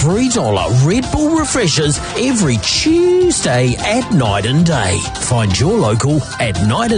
$3 Red Bull refreshers every Tuesday at Night and Day. Find your local at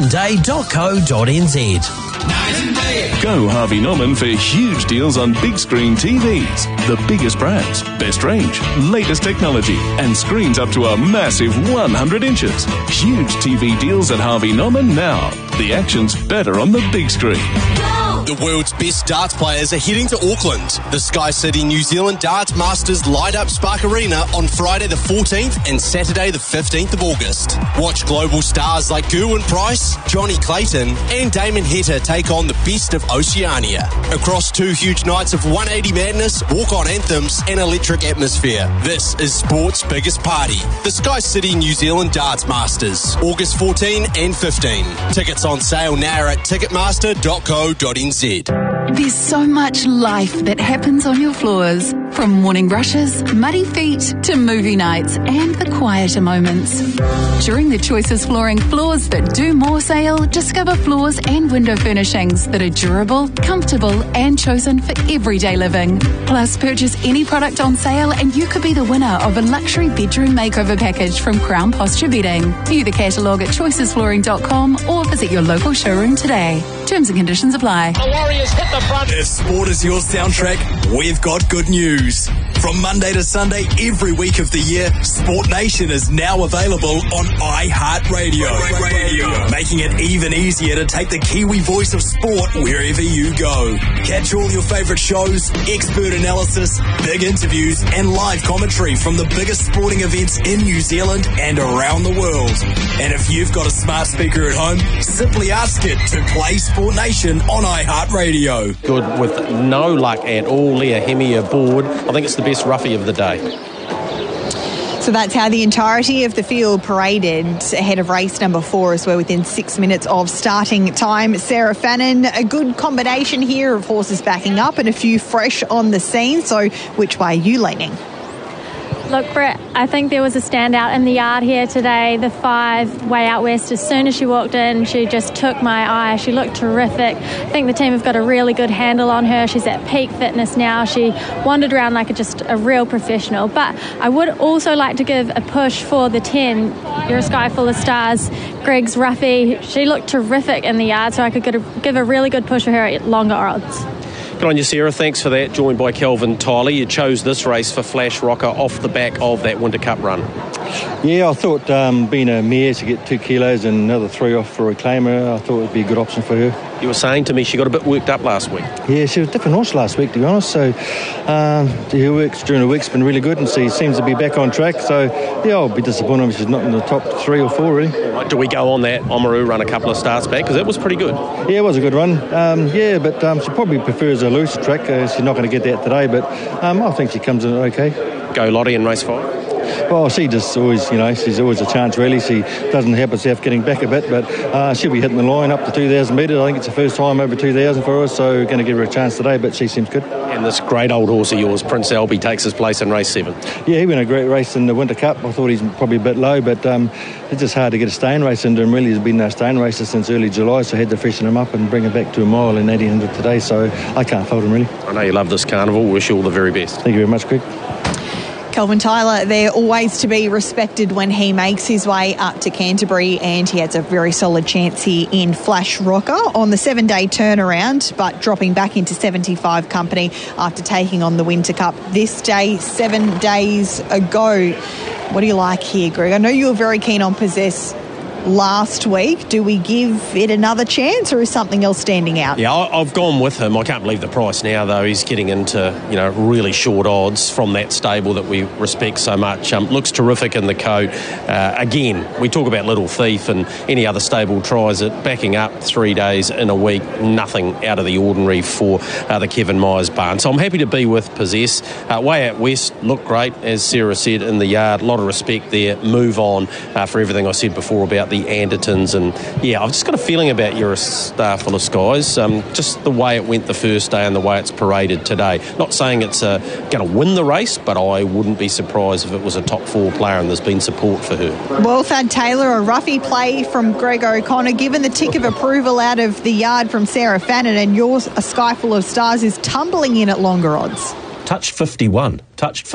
nightandday.co.nz. Go Harvey Norman for huge deals on big screen TVs. The biggest brands, best range, latest technology, and screens up to a massive 100 inches. Huge TV deals at Harvey Norman now. The action's better on the big screen. The world's best darts players are heading to Auckland. The Sky City New Zealand Darts Masters light up Spark Arena on Friday the 14th and Saturday the 15th of August. Watch global stars like Gerwyn Price, Johnny Clayton and Damon Heta take on the best of Oceania. Across 2 huge nights of 180 madness, walk-on anthems and electric atmosphere. This is sport's biggest party. The Sky City New Zealand Darts Masters, August 14 and 15. Tickets on sale now at ticketmaster.co.nz. There's so much life that happens on your floors. From morning brushes, muddy feet, to movie nights and the quieter moments. During the Choices Flooring Floors That Do More sale, discover floors and window furnishings that are durable, comfortable and chosen for everyday living. Plus, purchase any product on sale and you could be the winner of a luxury bedroom makeover package from Crown Posture Bedding. View the catalogue at choicesflooring.com or visit your local showroom today. Terms and conditions apply. The Warriors hit the front. If sport is your soundtrack, we've got good news. From Monday to Sunday, every week of the year, Sport Nation is now available on iHeartRadio, making it even easier to take the Kiwi voice of sport wherever you go. Catch all your favourite shows, expert analysis, big interviews, and live commentary from the biggest sporting events in New Zealand and around the world. And if you've got a smart speaker at home, simply ask it to play Sport Nation on iHeartRadio. Good with no luck at all. Leah Hemi aboard. I think it's the best roughie of the day. So that's how the entirety of the field paraded ahead of race number 4 as we're within 6 minutes of starting time. Sarah Fannin, a good combination here of horses backing up and a few fresh on the scene. So which way are you leaning? Look, Brett, I think there was a standout in the yard here today, the 5 Way Out West. As soon as she walked in, she just took my eye. She looked terrific. I think the team have got a really good handle on her. She's at peak fitness now. She wandered around like just a real professional. But I would also like to give a push for the 10, You're a Sky Full of Stars, Greg's Ruffy. She looked terrific in the yard, so I could give a really good push for her at longer odds. Good on you, Sarah. Thanks for that. Joined by Kelvin Tyler. You chose this race for Flash Rocker off the back of that Winter Cup run. Yeah, I thought being a mare to get 2 kilos and another 3 off for Reclaimer, I thought it would be a good option for her. You were saying to me she got a bit worked up last week. Yeah, she was a different horse last week, to be honest. So her works during the week's been really good and she seems to be back on track. So, yeah, I'll be disappointed if she's not in the top 3 or 4, really. Right, do we go on that Oamaru run a couple of starts back? Because it was pretty good. Yeah, it was a good run. But she probably prefers a looser track. She's not going to get that today, but I think she comes in okay. Go Lottie in race 5? Well, she just always, she's always a chance, really. She doesn't help herself getting back a bit, but she'll be hitting the line up to 2,000 metres. I think it's the first time over 2,000 for her, so going to give her a chance today, but she seems good. And this great old horse of yours, Prince Albie, takes his place in race 7. Yeah, he won a great race in the Winter Cup. I thought he's probably a bit low, but it's just hard to get a staying race into him, really. There's been no staying races since early July, so I had to freshen him up and bring him back to a mile in 1800 today, so I can't fault him, really. I know you love this carnival. Wish you all the very best. Thank you very much, Greg. Kelvin Tyler there, always to be respected when he makes his way up to Canterbury, and he has a very solid chance here in Flash Rocker on the 7-day turnaround, but dropping back into 75 company after taking on the Winter Cup this day 7 days ago. What do you like here, Greg? I know you were very keen on Possess last week. Do we give it another chance, or is something else standing out? Yeah, I've gone with him. I can't believe the price now, though. He's getting into, really short odds from that stable that we respect so much. Looks terrific in the coat. Again, we talk about Little Thief, and any other stable tries it. Backing up 3 days in a week, nothing out of the ordinary for the Kevin Myers barn. So I'm happy to be with Possess. Way Out West looked great, as Sarah said, in the yard. A lot of respect there. Move on for everything I said before about the Andertons, and I've just got a feeling about You're a Star Full of Skies, just the way it went the first day and the way it's paraded today. Not saying it's going to win the race, but I wouldn't be surprised if it was a top 4 player and there's been support for her. Well, Thad Taylor, a roughy play from Greg O'Connor, given the tick of approval out of the yard from Sarah Fannin, and You're a Sky Full of Stars is tumbling in at longer odds. Touched 51.